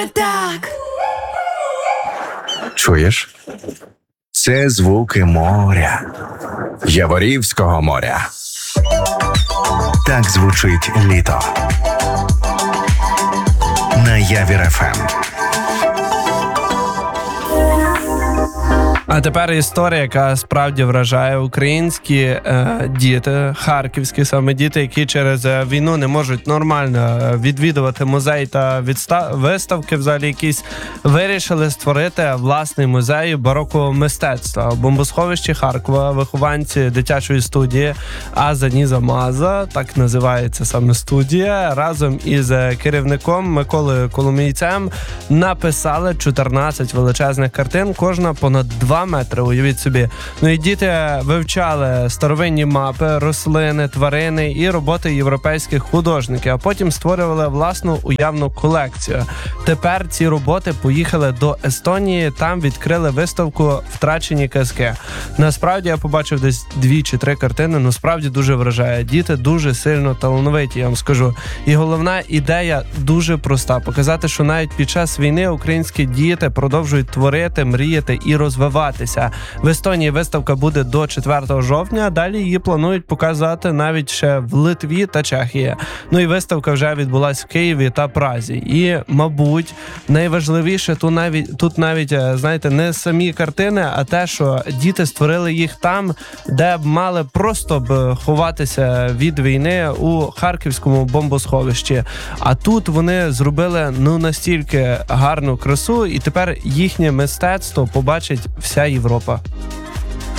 саме так. Чуєш? Це звуки моря. Яворівського моря. Так звучить літо. На Явір ФМ. А тепер історія, яка справді вражає. Українські діти, харківські саме діти, які через війну не можуть нормально відвідувати музей та виставки, взагалі якісь, вирішили створити власний музей барокового мистецтва. У бомбосховищі Харкова вихованці дитячої студії Аза Ніза Маза, так називається саме студія, разом із керівником Миколою Коломійцем написали 14 величезних картин, кожна понад 2 метри, уявіть собі. Ну і діти вивчали старовинні мапи, рослини, тварини і роботи європейських художників, а потім створювали власну уявну колекцію. Тепер ці роботи поїхали до Естонії, там відкрили виставку «Втрачені казки». Насправді я побачив десь 2 чи 3 картини, ну справді дуже вражає. Діти дуже сильно талановиті, я вам скажу. І головна ідея дуже проста – показати, що навіть під час війни українські діти продовжують творити, мріяти і розвиватися. В Естонії виставка буде до 4 жовтня, а далі її планують показати навіть ще в Литві та Чехії. Ну і виставка вже відбулась в Києві та Празі. І, мабуть, найважливіше тут навіть, знаєте, не самі картини, а те, що діти створили їх там, де б мали просто б ховатися від війни у харківському бомбосховищі. А тут вони зробили настільки гарну красу, і тепер їхнє мистецтво побачить вся Європа.